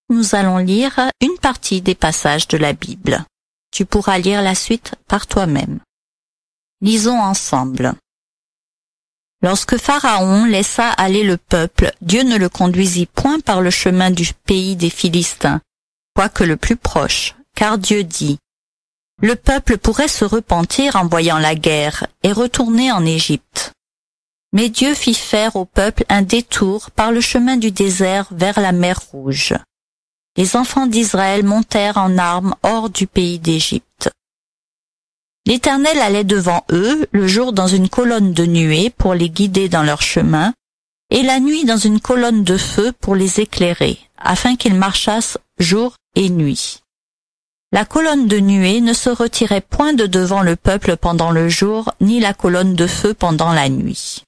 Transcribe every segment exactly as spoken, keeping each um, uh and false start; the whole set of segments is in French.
nous allons lire une partie des passages de la Bible. Tu pourras lire la suite par toi-même. Lisons ensemble. Lorsque Pharaon laissa aller le peuple, Dieu ne le conduisit point par le chemin du pays des Philistins, quoique le plus proche, car Dieu dit « Le peuple pourrait se repentir en voyant la guerre et retourner en Égypte. » Mais Dieu fit faire au peuple un détour par le chemin du désert vers la mer Rouge. Les enfants d'Israël montèrent en armes hors du pays d'Égypte. L'Éternel allait devant eux le jour dans une colonne de nuée pour les guider dans leur chemin, et la nuit dans une colonne de feu pour les éclairer, afin qu'ils marchassent jour et nuit. La colonne de nuée ne se retirait point de devant le peuple pendant le jour, ni la colonne de feu pendant la nuit.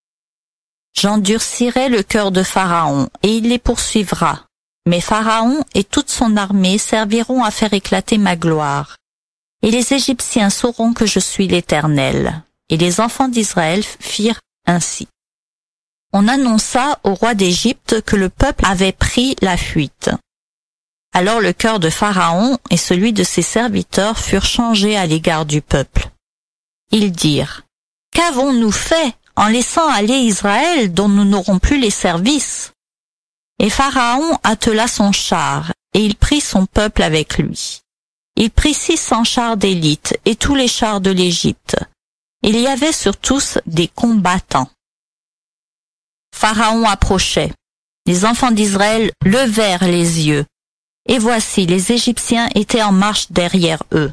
J'endurcirai le cœur de Pharaon, et il les poursuivra. Mais Pharaon et toute son armée serviront à faire éclater ma gloire. Et les Égyptiens sauront que je suis l'Éternel. Et les enfants d'Israël firent ainsi. On annonça au roi d'Égypte que le peuple avait pris la fuite. Alors le cœur de Pharaon et celui de ses serviteurs furent changés à l'égard du peuple. Ils dirent, « Qu'avons-nous fait en laissant aller Israël dont nous n'aurons plus les services ?» Et Pharaon attela son char, et il prit son peuple avec lui. Il prit six cents chars d'élite et tous les chars de l'Égypte. Il y avait sur tous des combattants. Pharaon approchait. Les enfants d'Israël levèrent les yeux. Et voici, les Égyptiens étaient en marche derrière eux.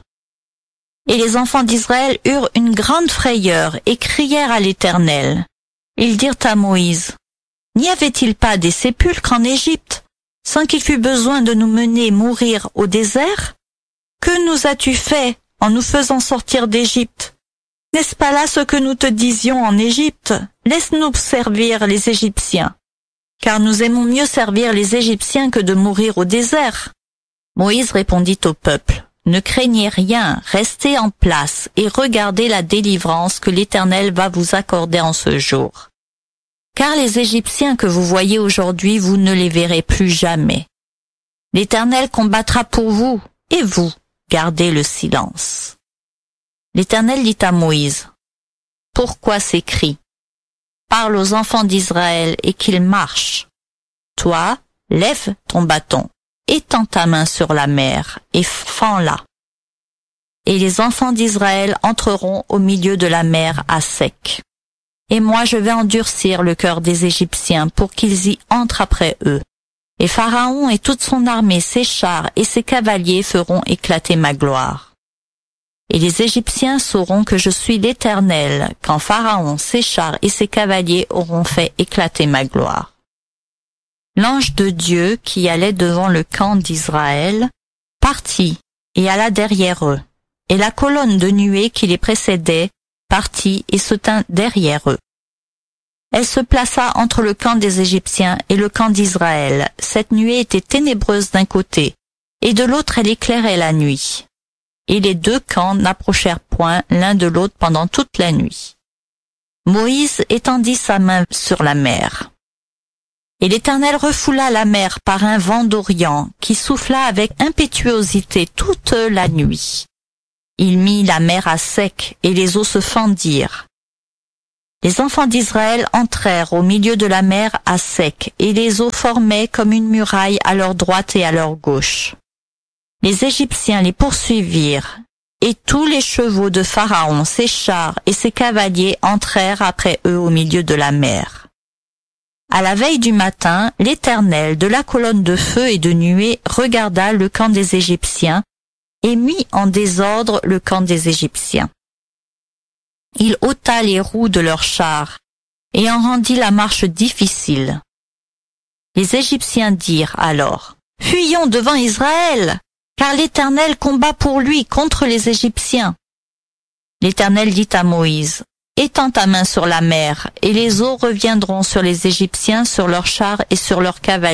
Et les enfants d'Israël eurent une grande frayeur et crièrent à l'Éternel. Ils dirent à Moïse, « N'y avait-il pas des sépulcres en Égypte, sans qu'il fût besoin de nous mener mourir au désert? Que nous as-tu fait en nous faisant sortir d'Égypte? N'est-ce pas là ce que nous te disions en Égypte? Laisse-nous servir les Égyptiens, car nous aimons mieux servir les Égyptiens que de mourir au désert. » Moïse répondit au peuple, « Ne craignez rien, restez en place et regardez la délivrance que l'Éternel va vous accorder en ce jour. Car les Égyptiens que vous voyez aujourd'hui, vous ne les verrez plus jamais. L'Éternel combattra pour vous, et vous, gardez le silence. » L'Éternel dit à Moïse, « Pourquoi ces cris? Parle aux enfants d'Israël et qu'ils marchent. Toi, lève ton bâton, étends ta main sur la mer et fends-la. Et les enfants d'Israël entreront au milieu de la mer à sec. Et moi je vais endurcir le cœur des Égyptiens pour qu'ils y entrent après eux. Et Pharaon et toute son armée, ses chars et ses cavaliers feront éclater ma gloire. Et les Égyptiens sauront que je suis l'Éternel, quand Pharaon, ses chars et ses cavaliers auront fait éclater ma gloire. » L'ange de Dieu, qui allait devant le camp d'Israël, partit et alla derrière eux. Et la colonne de nuée qui les précédait partit et se tint derrière eux. Elle se plaça entre le camp des Égyptiens et le camp d'Israël. Cette nuée était ténébreuse d'un côté, et de l'autre elle éclairait la nuit. Et les deux camps n'approchèrent point l'un de l'autre pendant toute la nuit. Moïse étendit sa main sur la mer. Et l'Éternel refoula la mer par un vent d'Orient qui souffla avec impétuosité toute la nuit. Il mit la mer à sec et les eaux se fendirent. Les enfants d'Israël entrèrent au milieu de la mer à sec et les eaux formaient comme une muraille à leur droite et à leur gauche. Les Égyptiens les poursuivirent, et tous les chevaux de Pharaon, ses chars et ses cavaliers entrèrent après eux au milieu de la mer. À la veille du matin, l'Éternel de la colonne de feu et de nuée regarda le camp des Égyptiens et mit en désordre le camp des Égyptiens. Il ôta les roues de leurs chars et en rendit la marche difficile. Les Égyptiens dirent alors, « Fuyons devant Israël, car l'Éternel combat pour lui contre les Égyptiens. » L'Éternel dit à Moïse, « Étends ta main sur la mer, et les eaux reviendront sur les Égyptiens, sur leurs chars et sur leurs cavaliers. »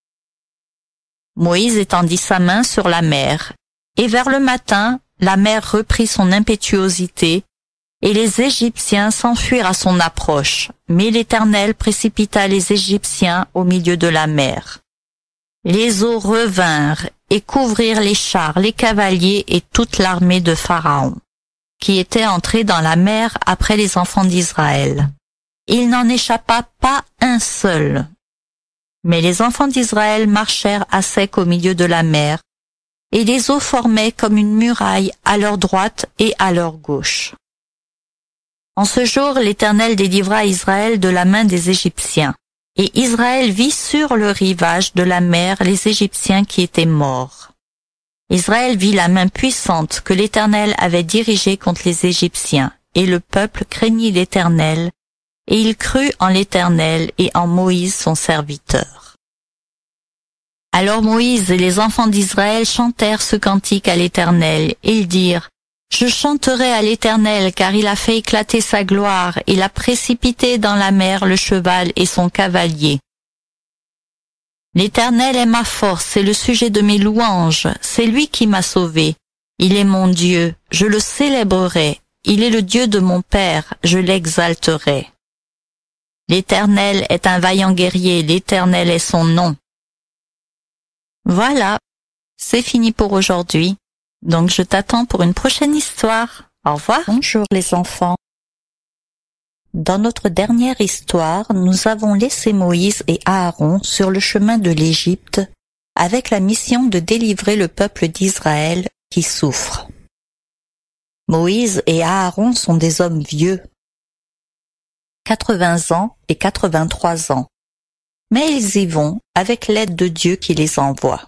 Moïse étendit sa main sur la mer, et vers le matin, la mer reprit son impétuosité, et les Égyptiens s'enfuirent à son approche, mais l'Éternel précipita les Égyptiens au milieu de la mer. Les eaux revinrent et couvrirent les chars, les cavaliers et toute l'armée de Pharaon, qui était entrée dans la mer après les enfants d'Israël. Il n'en échappa pas un seul. Mais les enfants d'Israël marchèrent à sec au milieu de la mer, et les eaux formaient comme une muraille à leur droite et à leur gauche. En ce jour, l'Éternel délivra Israël de la main des Égyptiens, et Israël vit sur le rivage de la mer les Égyptiens qui étaient morts. Israël vit la main puissante que l'Éternel avait dirigée contre les Égyptiens, et le peuple craignit l'Éternel, et il crut en l'Éternel et en Moïse son serviteur. Alors Moïse et les enfants d'Israël chantèrent ce cantique à l'Éternel, et ils dirent: Je chanterai à l'Éternel, car il a fait éclater sa gloire, il a précipité dans la mer le cheval et son cavalier. L'Éternel est ma force, c'est le sujet de mes louanges, c'est lui qui m'a sauvé. Il est mon Dieu, je le célébrerai, il est le Dieu de mon Père, je l'exalterai. L'Éternel est un vaillant guerrier, l'Éternel est son nom. Voilà, c'est fini pour aujourd'hui. Donc je t'attends pour une prochaine histoire. Au revoir. Bonjour les enfants. Dans notre dernière histoire, nous avons laissé Moïse et Aaron sur le chemin de l'Égypte avec la mission de délivrer le peuple d'Israël qui souffre. Moïse et Aaron sont des hommes vieux, quatre-vingts ans et quatre-vingt-trois ans, mais ils y vont avec l'aide de Dieu qui les envoie.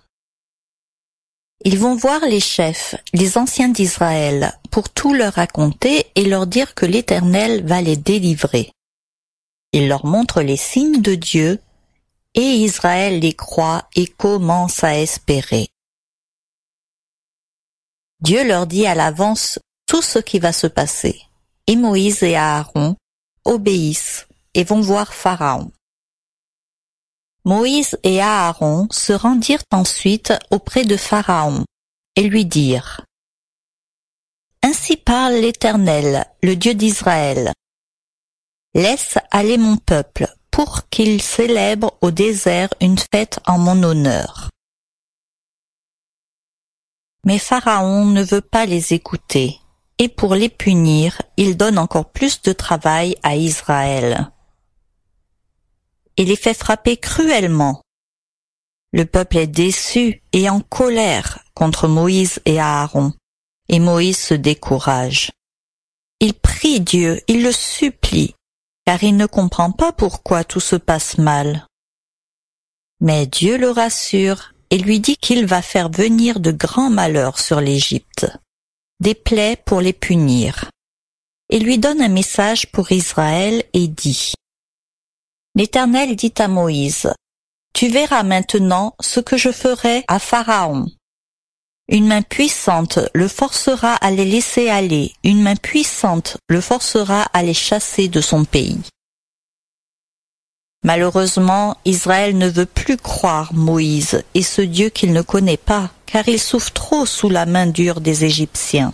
Ils vont voir les chefs, les anciens d'Israël, pour tout leur raconter et leur dire que l'Éternel va les délivrer. Ils leur montrent les signes de Dieu, et Israël les croit et commence à espérer. Dieu leur dit à l'avance tout ce qui va se passer, et Moïse et Aaron obéissent et vont voir Pharaon. Moïse et Aaron se rendirent ensuite auprès de Pharaon et lui dirent: Ainsi parle l'Éternel, le Dieu d'Israël. Laisse aller mon peuple pour qu'il célèbre au désert une fête en mon honneur. Mais Pharaon ne veut pas les écouter, et pour les punir, il donne encore plus de travail à Israël. Il les fait frapper cruellement. Le peuple est déçu et en colère contre Moïse et Aaron, et Moïse se décourage. Il prie Dieu, il le supplie, car il ne comprend pas pourquoi tout se passe mal. Mais Dieu le rassure et lui dit qu'il va faire venir de grands malheurs sur l'Égypte, des plaies pour les punir. Il lui donne un message pour Israël et dit: L'Éternel dit à Moïse: Tu verras maintenant ce que je ferai à Pharaon. Une main puissante le forcera à les laisser aller, une main puissante le forcera à les chasser de son pays. Malheureusement, Israël ne veut plus croire Moïse et ce Dieu qu'il ne connaît pas, car il souffre trop sous la main dure des Égyptiens.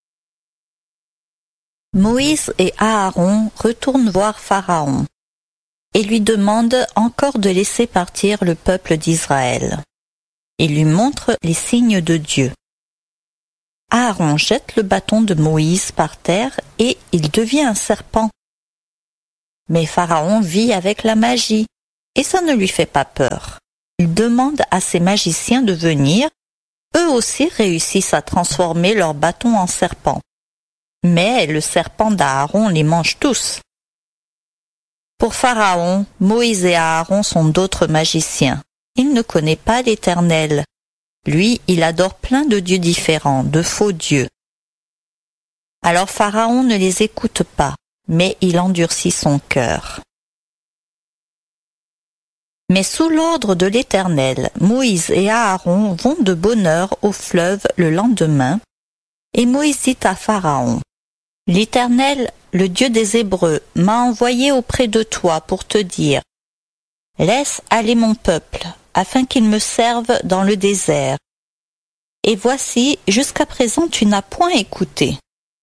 Moïse et Aaron retournent voir Pharaon et lui demandent encore de laisser partir le peuple d'Israël. Il lui montre les signes de Dieu. Aaron jette le bâton de Moïse par terre et il devient un serpent. Mais Pharaon vit avec la magie et ça ne lui fait pas peur. Il demande à ses magiciens de venir. Eux aussi réussissent à transformer leur bâton en serpent. Mais le serpent d'Aaron les mange tous. Pour Pharaon, Moïse et Aaron sont d'autres magiciens. Il ne connaît pas l'Éternel. Lui, il adore plein de dieux différents, de faux dieux. Alors Pharaon ne les écoute pas, mais il endurcit son cœur. Mais sous l'ordre de l'Éternel, Moïse et Aaron vont de bonne heure au fleuve le lendemain, et Moïse dit à Pharaon: L'Éternel, le Dieu des Hébreux, m'a envoyé auprès de toi pour te dire: Laisse aller mon peuple, afin qu'il me serve dans le désert. Et voici, jusqu'à présent tu n'as point écouté.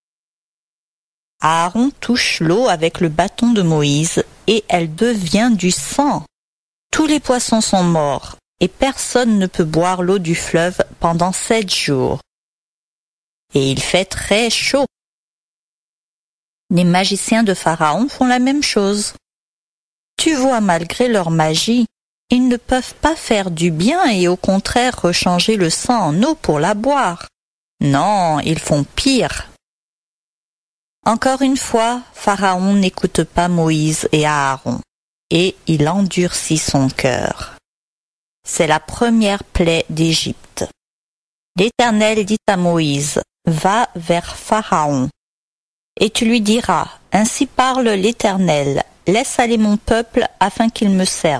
Aaron touche l'eau avec le bâton de Moïse, et elle devient du sang. Tous les poissons sont morts, et personne ne peut boire l'eau du fleuve pendant sept jours. Et il fait très chaud. Les magiciens de Pharaon font la même chose. Tu vois, malgré leur magie, ils ne peuvent pas faire du bien et au contraire rechanger le sang en eau pour la boire. Non, ils font pire. Encore une fois, Pharaon n'écoute pas Moïse et Aaron, et il endurcit son cœur. C'est la première plaie d'Égypte. L'Éternel dit à Moïse, « Va vers Pharaon, et tu lui diras, « Ainsi parle l'Éternel, laisse aller mon peuple afin qu'il me serve. »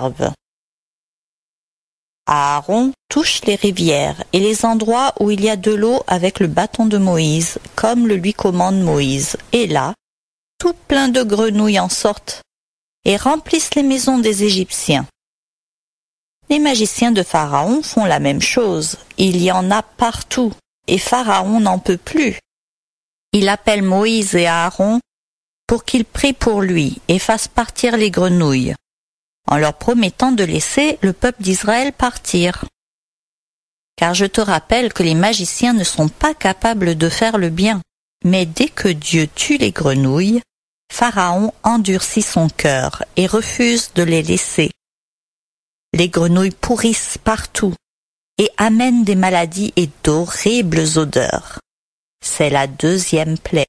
Aaron touche les rivières et les endroits où il y a de l'eau avec le bâton de Moïse, comme le lui commande Moïse, et là, tout plein de grenouilles en sortent et remplissent les maisons des Égyptiens. Les magiciens de Pharaon font la même chose, il y en a partout, et Pharaon n'en peut plus. Il appelle Moïse et Aaron pour qu'ils prient pour lui et fassent partir les grenouilles, en leur promettant de laisser le peuple d'Israël partir. Car je te rappelle que les magiciens ne sont pas capables de faire le bien, mais dès que Dieu tue les grenouilles, Pharaon endurcit son cœur et refuse de les laisser. Les grenouilles pourrissent partout et amènent des maladies et d'horribles odeurs. C'est la deuxième plaie.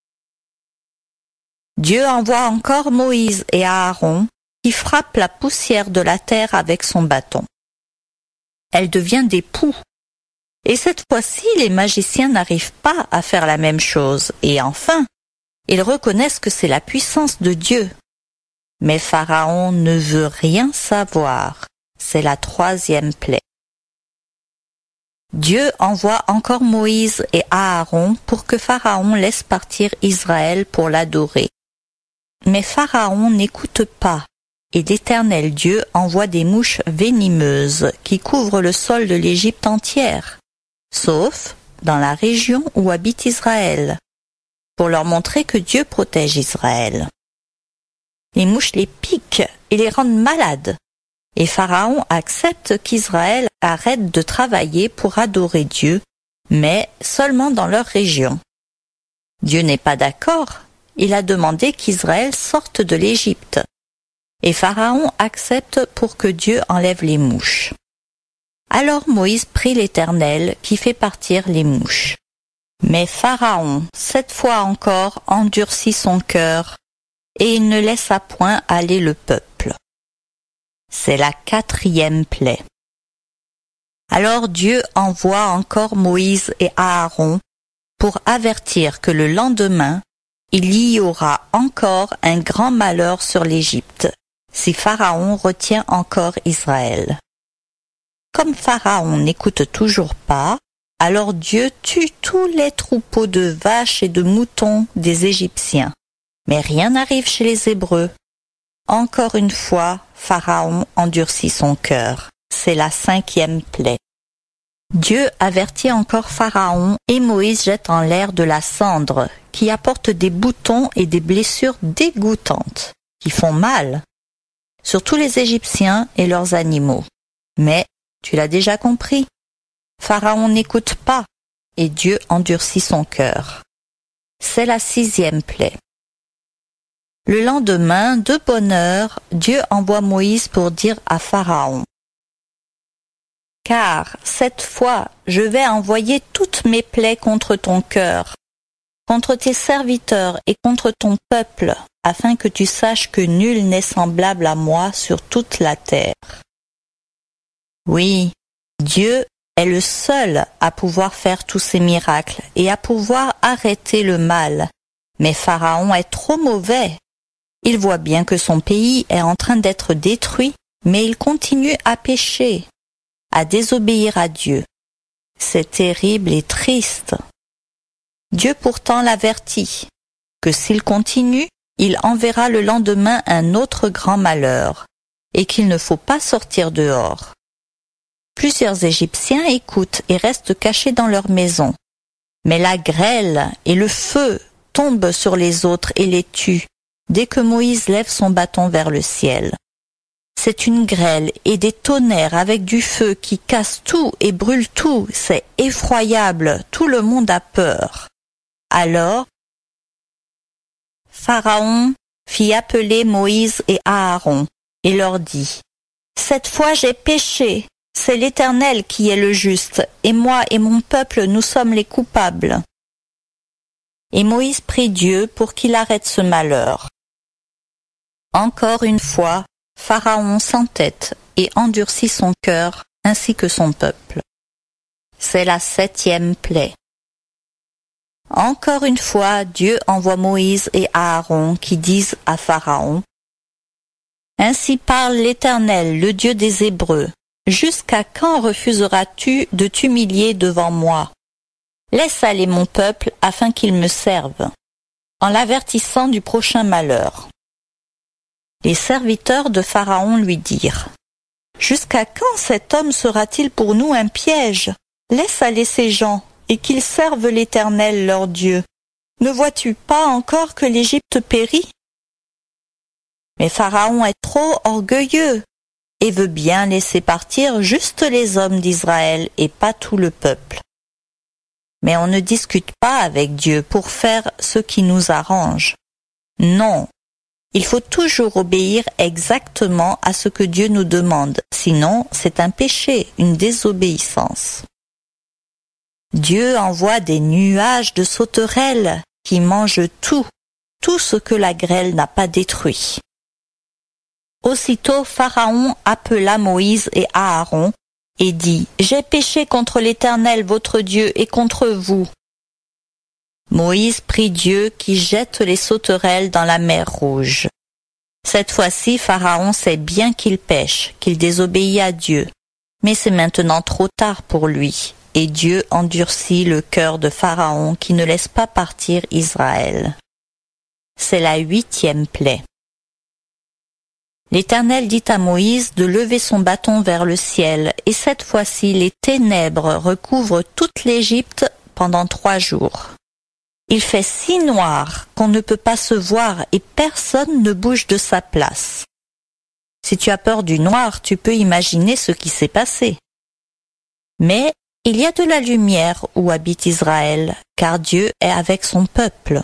Dieu envoie encore Moïse et Aaron qui frappent la poussière de la terre avec son bâton. Elle devient des poux. Et cette fois-ci, les magiciens n'arrivent pas à faire la même chose. Et enfin, ils reconnaissent que c'est la puissance de Dieu. Mais Pharaon ne veut rien savoir. C'est la troisième plaie. Dieu envoie encore Moïse et Aaron pour que Pharaon laisse partir Israël pour l'adorer. Mais Pharaon n'écoute pas, et l'Éternel Dieu envoie des mouches venimeuses qui couvrent le sol de l'Égypte entière, sauf dans la région où habite Israël, pour leur montrer que Dieu protège Israël. Les mouches les piquent et les rendent malades, et Pharaon accepte qu'Israël arrête de travailler pour adorer Dieu, mais seulement dans leur région. Dieu n'est pas d'accord, il a demandé qu'Israël sorte de l'Égypte, et Pharaon accepte pour que Dieu enlève les mouches. Alors Moïse prie l'Éternel qui fait partir les mouches. Mais Pharaon, cette fois encore, endurcit son cœur, et il ne laissa point aller le peuple. C'est la quatrième plaie. Alors Dieu envoie encore Moïse et Aaron pour avertir que le lendemain, il y aura encore un grand malheur sur l'Égypte, si Pharaon retient encore Israël. Comme Pharaon n'écoute toujours pas, alors Dieu tue tous les troupeaux de vaches et de moutons des Égyptiens. Mais rien n'arrive chez les Hébreux. Encore une fois, Pharaon endurcit son cœur. C'est la cinquième plaie. Dieu avertit encore Pharaon et Moïse jette en l'air de la cendre qui apporte des boutons et des blessures dégoûtantes qui font mal sur tous les Égyptiens et leurs animaux. Mais, tu l'as déjà compris, Pharaon n'écoute pas et Dieu endurcit son cœur. C'est la sixième plaie. Le lendemain, de bonne heure, Dieu envoie Moïse pour dire à Pharaon: « Car cette fois, je vais envoyer toutes mes plaies contre ton cœur, contre tes serviteurs et contre ton peuple, afin que tu saches que nul n'est semblable à moi sur toute la terre. » Oui, Dieu est le seul à pouvoir faire tous ces miracles et à pouvoir arrêter le mal. Mais Pharaon est trop mauvais. Il voit bien que son pays est en train d'être détruit, mais il continue à pécher, à désobéir à Dieu. C'est terrible et triste. Dieu pourtant l'avertit que s'il continue, il enverra le lendemain un autre grand malheur, et qu'il ne faut pas sortir dehors. Plusieurs Égyptiens écoutent et restent cachés dans leur maison. Mais la grêle et le feu tombent sur les autres et les tuent, dès que Moïse lève son bâton vers le ciel. C'est une grêle et des tonnerres avec du feu qui casse tout et brûle tout. C'est effroyable, tout le monde a peur. Alors, Pharaon fit appeler Moïse et Aaron et leur dit : « Cette fois j'ai péché, c'est l'Éternel qui est le juste, et moi et mon peuple nous sommes les coupables. » Et Moïse prie Dieu pour qu'il arrête ce malheur. Encore une fois, Pharaon s'entête et endurcit son cœur ainsi que son peuple. C'est la septième plaie. Encore une fois, Dieu envoie Moïse et Aaron qui disent à Pharaon : « Ainsi parle l'Éternel, le Dieu des Hébreux. Jusqu'à quand refuseras-tu de t'humilier devant moi ? Laisse aller mon peuple afin qu'il me serve, en l'avertissant du prochain malheur. » Les serviteurs de Pharaon lui dirent : « Jusqu'à quand cet homme sera-t-il pour nous un piège ? Laisse aller ces gens, et qu'ils servent l'Éternel leur Dieu. Ne vois-tu pas encore que l'Égypte périt ? » Mais Pharaon est trop orgueilleux et veut bien laisser partir juste les hommes d'Israël et pas tout le peuple. Mais on ne discute pas avec Dieu pour faire ce qui nous arrange. Non, il faut toujours obéir exactement à ce que Dieu nous demande, sinon c'est un péché, une désobéissance. Dieu envoie des nuages de sauterelles qui mangent tout, tout ce que la grêle n'a pas détruit. Aussitôt Pharaon appela Moïse et Aaron et dit : « J'ai péché contre l'Éternel votre Dieu et contre vous. » Moïse prie Dieu qui jette les sauterelles dans la mer Rouge. Cette fois-ci, Pharaon sait bien qu'il pêche, qu'il désobéit à Dieu, mais c'est maintenant trop tard pour lui, et Dieu endurcit le cœur de Pharaon qui ne laisse pas partir Israël. C'est la huitième plaie. L'Éternel dit à Moïse de lever son bâton vers le ciel, et cette fois-ci les ténèbres recouvrent toute l'Égypte pendant trois jours. Il fait si noir qu'on ne peut pas se voir et personne ne bouge de sa place. Si tu as peur du noir, tu peux imaginer ce qui s'est passé. Mais il y a de la lumière où habite Israël, car Dieu est avec son peuple.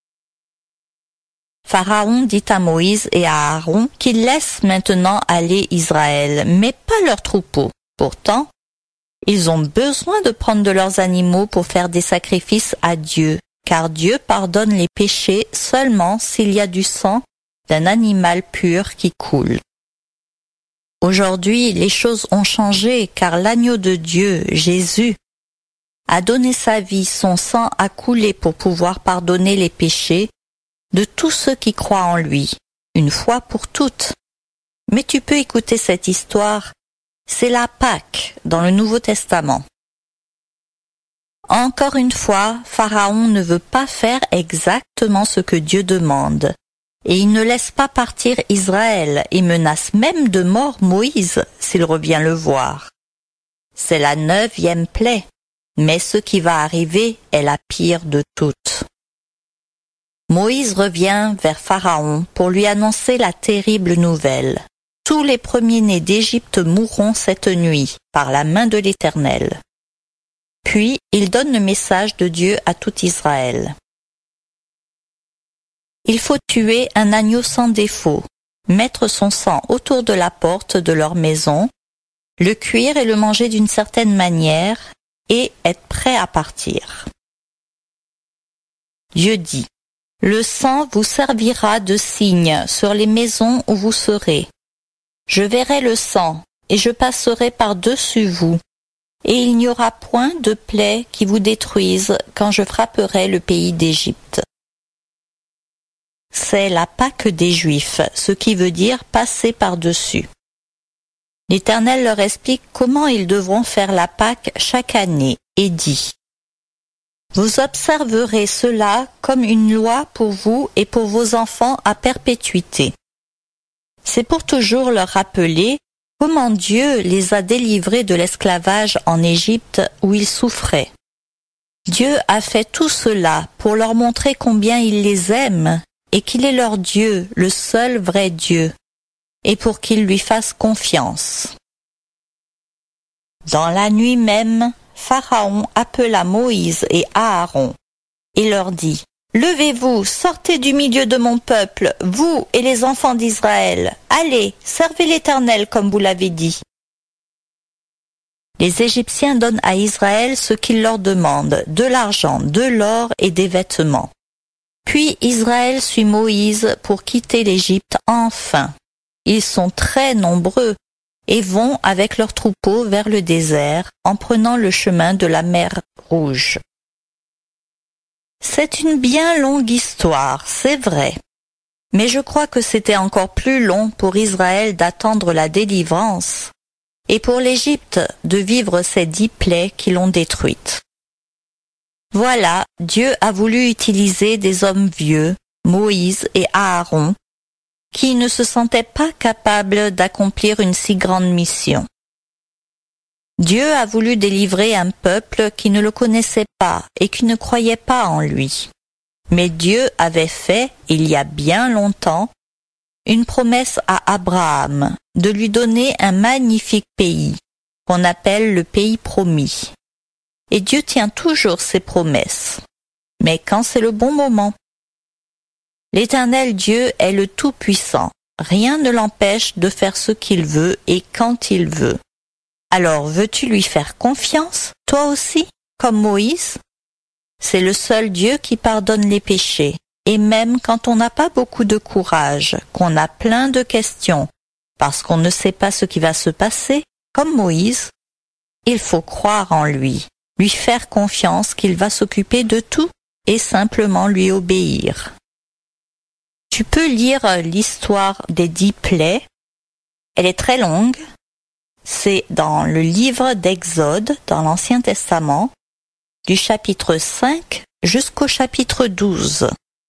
Pharaon dit à Moïse et à Aaron qu'ils laissent maintenant aller Israël, mais pas leurs troupeaux. Pourtant, ils ont besoin de prendre de leurs animaux pour faire des sacrifices à Dieu, car Dieu pardonne les péchés seulement s'il y a du sang d'un animal pur qui coule. Aujourd'hui, les choses ont changé, car l'agneau de Dieu, Jésus, a donné sa vie, son sang a coulé pour pouvoir pardonner les péchés de tous ceux qui croient en lui, une fois pour toutes. Mais tu peux écouter cette histoire, c'est la Pâque dans le Nouveau Testament. Encore une fois, Pharaon ne veut pas faire exactement ce que Dieu demande, et il ne laisse pas partir Israël et menace même de mort Moïse s'il revient le voir. C'est la neuvième plaie, mais ce qui va arriver est la pire de toutes. Moïse revient vers Pharaon pour lui annoncer la terrible nouvelle. Tous les premiers-nés d'Égypte mourront cette nuit par la main de l'Éternel. Puis il donne le message de Dieu à tout Israël. Il faut tuer un agneau sans défaut, mettre son sang autour de la porte de leur maison, le cuire et le manger d'une certaine manière et être prêt à partir. Dieu dit : « Le sang vous servira de signe sur les maisons où vous serez. Je verrai le sang et je passerai par-dessus vous. Et il n'y aura point de plaie qui vous détruise quand je frapperai le pays d'Égypte. » C'est la Pâque des Juifs, ce qui veut dire passer par-dessus. L'Éternel leur explique comment ils devront faire la Pâque chaque année et dit : « Vous observerez cela comme une loi pour vous et pour vos enfants à perpétuité. » C'est pour toujours leur rappeler comment Dieu les a délivrés de l'esclavage en Égypte où ils souffraient. Dieu a fait tout cela pour leur montrer combien il les aime et qu'il est leur Dieu, le seul vrai Dieu. et pour qu'ils lui fassent confiance. Dans la nuit même, Pharaon appela Moïse et Aaron et leur dit: « Levez-vous, sortez du milieu de mon peuple, vous et les enfants d'Israël. Allez, servez l'Éternel comme vous l'avez dit. » Les Égyptiens donnent à Israël ce qu'il leur demande, de l'argent, de l'or et des vêtements. Puis Israël suit Moïse pour quitter l'Égypte enfin. Ils sont très nombreux et vont avec leurs troupeaux vers le désert en prenant le chemin de la mer Rouge. C'est une bien longue histoire, c'est vrai. Mais je crois que c'était encore plus long pour Israël d'attendre la délivrance et pour l'Égypte de vivre ces dix plaies qui l'ont détruite. Voilà, Dieu a voulu utiliser des hommes vieux, Moïse et Aaron, qui ne se sentaient pas capables d'accomplir une si grande mission. Dieu a voulu délivrer un peuple qui ne le connaissait pas et qui ne croyait pas en lui. Mais Dieu avait fait, il y a bien longtemps, une promesse à Abraham de lui donner un magnifique pays, qu'on appelle le pays promis. Et Dieu tient toujours ses promesses, mais quand c'est le bon moment. L'Éternel Dieu est le Tout-Puissant. Rien ne l'empêche de faire ce qu'il veut et quand il veut. Alors veux-tu lui faire confiance, toi aussi, comme Moïse? C'est le seul Dieu qui pardonne les péchés. Et même quand on n'a pas beaucoup de courage, qu'on a plein de questions, parce qu'on ne sait pas ce qui va se passer, comme Moïse, il faut croire en lui, lui faire confiance qu'il va s'occuper de tout et simplement lui obéir. Tu peux lire l'histoire des dix plaies. Elle est très longue. C'est dans le livre d'Exode, dans l'Ancien Testament, du chapitre cinq jusqu'au chapitre douze.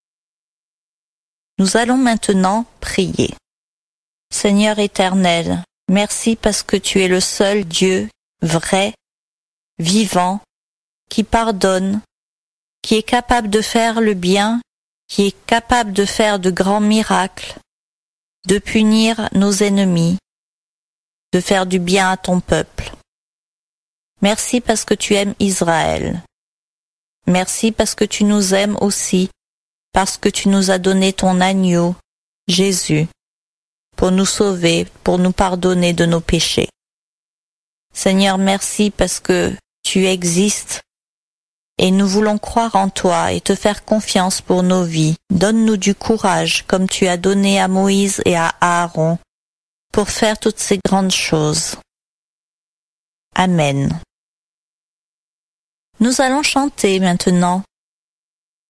Nous allons maintenant prier. Seigneur éternel, merci parce que tu es le seul Dieu vrai, vivant, qui pardonne, qui est capable de faire le bien, qui est capable de faire de grands miracles, de punir nos ennemis, de faire du bien à ton peuple. Merci parce que tu aimes Israël. Merci parce que tu nous aimes aussi, parce que tu nous as donné ton agneau, Jésus, pour nous sauver, pour nous pardonner de nos péchés. Seigneur, merci parce que tu existes et nous voulons croire en toi et te faire confiance pour nos vies. Donne-nous du courage comme tu as donné à Moïse et à Aaron pour faire toutes ces grandes choses. Amen. Nous allons chanter maintenant